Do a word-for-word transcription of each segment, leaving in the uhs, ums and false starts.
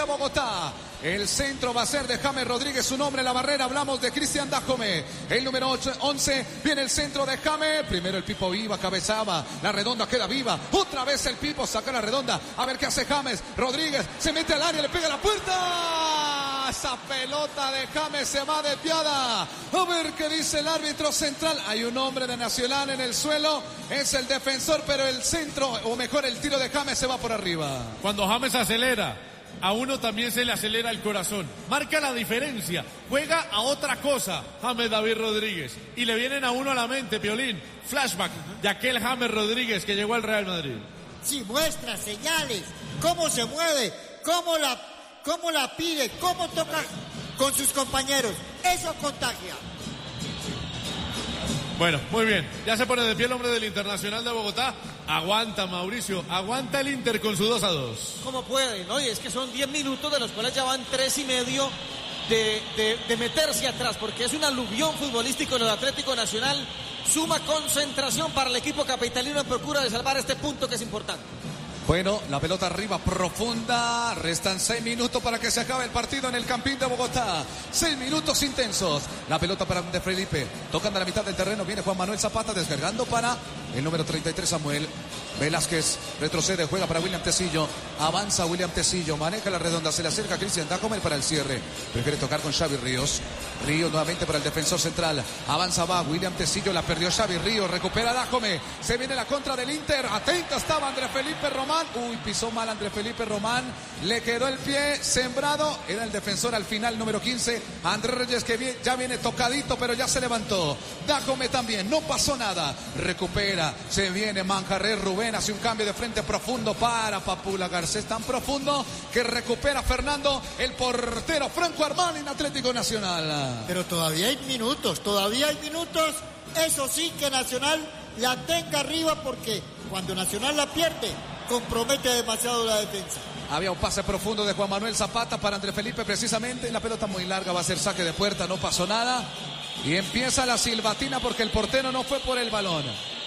Bogotá. El centro va a ser de James Rodríguez, su nombre en la barrera. Hablamos de Cristian Dajome. El número ocho, once, viene el centro de James. Primero el Pipo viva, cabezaba. La redonda queda viva. Otra vez el Pipo saca la redonda. A ver qué hace James Rodríguez. Se mete al área, le pega a la puerta. Esa pelota de James se va desviada. A ver qué dice el árbitro central. Hay un hombre de Nacional en el suelo. Es el defensor, pero el centro, o mejor el tiro de James se va por arriba. Cuando James acelera, a uno también se le acelera el corazón. Marca la diferencia. Juega a otra cosa James David Rodríguez. Y le vienen a uno a la mente, Piolín, flashback de aquel James Rodríguez que llegó al Real Madrid. Sí, muestra, señales, cómo se mueve, cómo la, cómo la pide, cómo toca con sus compañeros. Eso contagia. Bueno, muy bien. Ya se pone de pie el hombre del Internacional de Bogotá. Aguanta, Mauricio. Aguanta el Inter con su dos a dos. ¿Cómo puede? ¿No? Y es que son diez minutos de los cuales ya van tres y medio de, de, de meterse atrás, porque es un aluvión futbolístico en el Atlético Nacional. Suma concentración para el equipo capitalino en procura de salvar este punto que es importante. Bueno, la pelota arriba profunda. Restan seis minutos para que se acabe el partido en el Campín de Bogotá. Seis minutos intensos. La pelota para De Felipe. Tocando a la mitad del terreno. Viene Juan Manuel Zapata descargando para el número treinta y tres, Samuel Velázquez. Retrocede, juega para William Tecillo. Avanza William Tecillo. Maneja la redonda. Se le acerca a Cristian Dajome para el cierre. Prefiere tocar con Xavi Ríos. Ríos nuevamente para el defensor central. Avanza va William Tecillo. La perdió Xavi Ríos. Recupera Dajome. Se viene la contra del Inter. Atento estaba Andrés Felipe Román. Uy, pisó mal Andrés Felipe Román. Le quedó el pie sembrado. Era el defensor al final, número quince. Andrés Reyes, que ya viene tocadito, pero ya se levantó. Dajome también. No pasó nada. Recupera. Se viene Manjarres. Rubén hace un cambio de frente profundo para Papula Garcés. Tan profundo que recupera Fernando, el portero Franco Armani en Atlético Nacional. Pero todavía hay minutos. Todavía hay minutos. Eso sí, que Nacional la tenga arriba, porque cuando Nacional la pierde, compromete demasiado la defensa. Había un pase profundo de Juan Manuel Zapata para Andrés Felipe precisamente. La pelota muy larga, va a ser saque de puerta, no pasó nada. Y empieza la silbatina porque el portero no fue por el balón.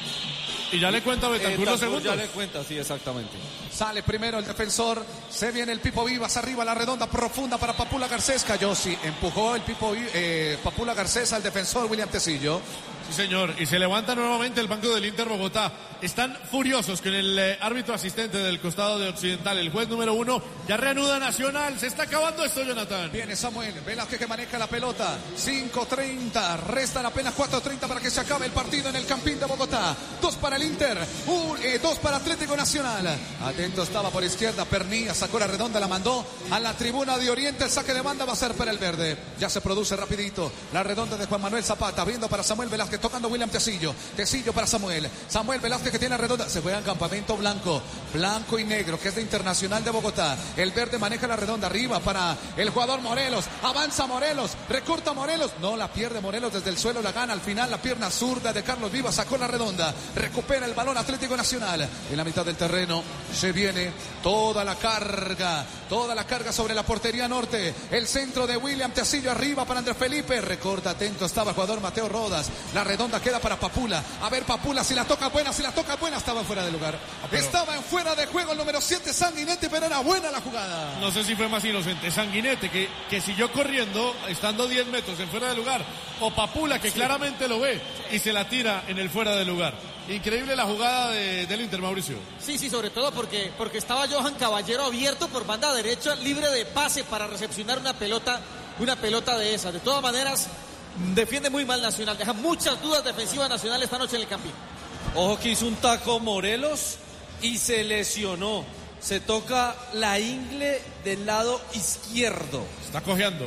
Y ya le cuenta Betancur los segundos. Ya le cuenta, sí, exactamente. Sale primero el defensor, se viene el Pipo Vivas arriba, la redonda profunda para Papula Garcés. Cayó, sí, empujó el Pipo eh, Papula Garcés al defensor William Tecillo. Sí, señor, y se levanta nuevamente el banco del Inter Bogotá. Están furiosos con el eh, árbitro asistente del costado de Occidental, el juez número uno. Ya reanuda Nacional, se está acabando esto, Jonathan. Viene Samuel Velázquez que maneja la pelota. cinco treinta, restan apenas cuatro treinta para que se acabe el partido en el Campín de Bogotá. Dos para el Inter, un, eh, dos para Atlético Nacional. Atento estaba por izquierda, Pernilla sacó la redonda, la mandó a la tribuna de Oriente. El saque de banda va a ser para el verde. Ya se produce rapidito la redonda de Juan Manuel Zapata, viendo para Samuel Velázquez, tocando William Tecillo. Tecillo para Samuel. Samuel Velázquez que tiene la redonda. Se juega en campamento blanco. Blanco y negro, que es de Internacional de Bogotá. El verde maneja la redonda arriba para el jugador Morelos. Avanza Morelos. Recorta Morelos. No la pierde Morelos desde el suelo. La gana al final. La pierna zurda de Carlos Vivas. Sacó la redonda. Recupera el balón Atlético Nacional. En la mitad del terreno se viene toda la carga. Toda la carga sobre la portería norte. El centro de William Tecillo arriba para Andrés Felipe. Recorta, atento estaba el jugador Mateo Rodas. La redonda queda para Papula. A ver Papula, si la toca buena, si la toca buena. Estaba fuera de lugar. Ah, pero... Estaba en fuera de juego el número siete, Sanguinete, pero era buena la jugada. No sé si fue más inocente Sanguinete, que, que siguió corriendo, estando diez metros en fuera de lugar. O Papula, que sí, claramente lo ve y se la tira en el fuera de lugar. Increíble la jugada de, del Inter, Mauricio. Sí, sí, sobre todo porque, porque estaba Johan Caballero abierto por banda derecha, libre de pase para recepcionar una pelota, una pelota de esas. De todas maneras, defiende muy mal Nacional, deja muchas dudas defensivas Nacional esta noche en el Campín. Ojo que hizo un taco Morelos y se lesionó. Se toca la ingle del lado izquierdo. Está cojeando.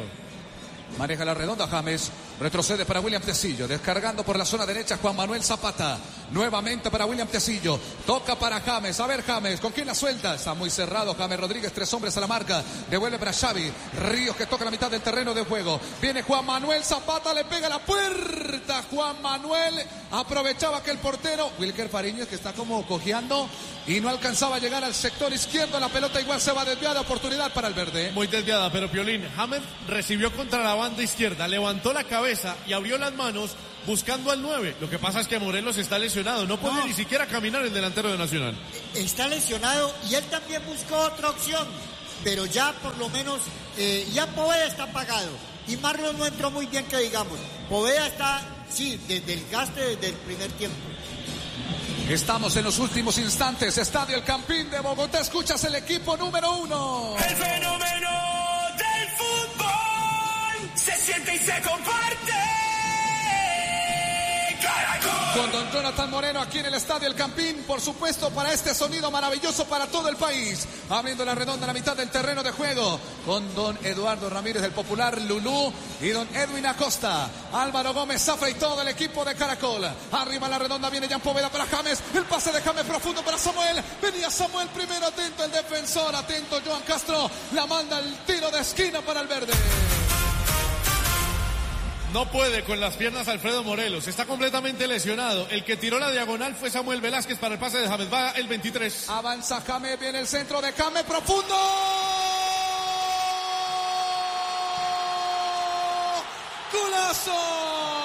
Maneja la redonda James. Retrocede para William Tecillo. Descargando por la zona derecha Juan Manuel Zapata. Nuevamente para William Tecillo. Toca para James. A ver James. ¿Con quién la suelta? Está muy cerrado James Rodríguez. Tres hombres a la marca. Devuelve para Xavi Ríos, que toca la mitad del terreno de juego. Viene Juan Manuel Zapata. Le pega la puerta. Juan Manuel aprovechaba que el portero Wilker Fariñez, que está como cojeando y no alcanzaba a llegar al sector izquierdo. La pelota igual se va desviada. Oportunidad para el verde. Muy desviada, pero Piolín, James recibió contra la banda izquierda. Levantó la cabeza y abrió las manos buscando al nueve. Lo que pasa es que Morelos está lesionado, no puede no. ni siquiera caminar el delantero de Nacional. Está lesionado y él también buscó otra opción. pero ya por lo menos, eh, ya Poveda está apagado. Y Marlon no entró muy bien, que digamos. Poveda está, sí, desde el gaste desde el primer tiempo. Estamos en los últimos instantes. Estadio El Campín de Bogotá. Escuchas el equipo número uno. El fenómeno del fútbol se siente y se comparte. Con don Jonathan Moreno aquí en el Estadio El Campín, por supuesto, para este sonido maravilloso para todo el país. Abriendo la redonda a la mitad del terreno de juego, con don Eduardo Ramírez, el popular Lulú, y don Edwin Acosta, Álvaro Gómez, Zafra y todo el equipo de Caracol. Arriba la redonda viene Jan Poveda para James, el pase de James profundo para Samuel. Venía Samuel primero, atento el defensor, atento Joan Castro, la manda el tiro de esquina para el verde. No puede con las piernas Alfredo Morelos, está completamente lesionado. El que tiró la diagonal fue Samuel Velázquez para el pase de James. Va el veintitrés. Avanza James, viene el centro de James, profundo. ¡Golazo!